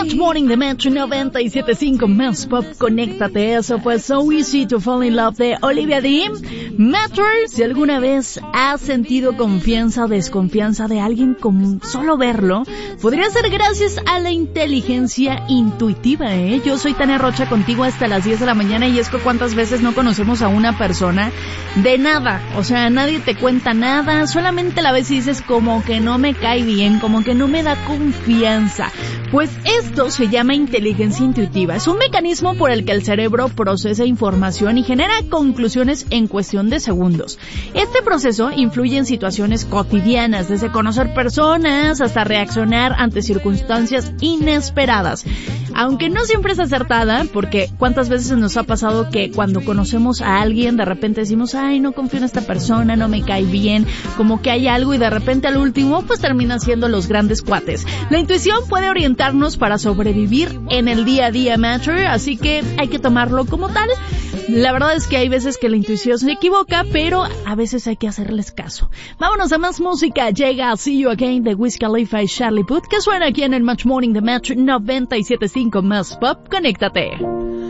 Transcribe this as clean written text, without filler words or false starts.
Match Morning de Metro 97.5 Más Pop, conéctate. Eso fue So Easy to Fall in Love de Olivia Dean. Metro, si alguna vez has sentido confianza o desconfianza de alguien con solo verlo, podría ser gracias a la inteligencia intuitiva, ¿eh? Yo soy Tania Rocha, contigo hasta las 10 de la mañana, y es que cuántas veces no conocemos a una persona de nada, o sea, nadie te cuenta nada, solamente la ves y dices como que no me cae bien, como que no me da confianza. Pues esto se llama inteligencia intuitiva. Es un mecanismo por el que el cerebro procesa información y genera conclusiones en cuestión de segundos. Este proceso influye en situaciones cotidianas, desde conocer personas hasta reaccionar ante circunstancias inesperadas. Aunque no siempre es acertada, porque cuántas veces nos ha pasado que cuando conocemos a alguien de repente decimos, ay, no confío en esta persona, no me cae bien, como que hay algo, y de repente al último pues terminan siendo los grandes cuates. La intuición puede orientarnos para sobrevivir en el día a día, Matter, así que hay que tomarlo como tal. La verdad es que hay veces que la intuición se equivoca, pero a veces hay que hacerles caso. Vámonos a más música. Llega See You Again de Wiz Khalifa y Charlie Puth, que suena aquí en el Match Morning de Match 97.5 Más Pop. Conéctate.